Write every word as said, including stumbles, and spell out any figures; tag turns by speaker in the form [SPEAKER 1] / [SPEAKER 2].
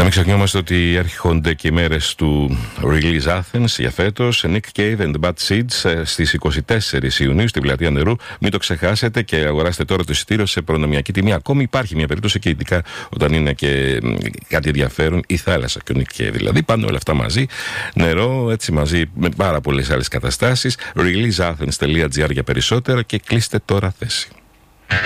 [SPEAKER 1] Να μην ξεχνιόμαστε ότι έρχονται και οι μέρες του Release Athens για φέτος. Nick Cave and the Bad Seeds στις είκοσι τέσσερις Ιουνίου στην Πλατεία Νερού. Μην το ξεχάσετε και αγοράστε τώρα το εισιτήριο σε προνομιακή τιμή. Ακόμη υπάρχει μια περίπτωση και ειδικά όταν είναι και κάτι ενδιαφέρον, η θάλασσα και ο Nick Cave. Δηλαδή πάνε όλα αυτά μαζί. Νερό, έτσι μαζί με πάρα πολλές άλλες καταστάσεις. release athens τελεία gr για περισσότερα και κλείστε τώρα θέση.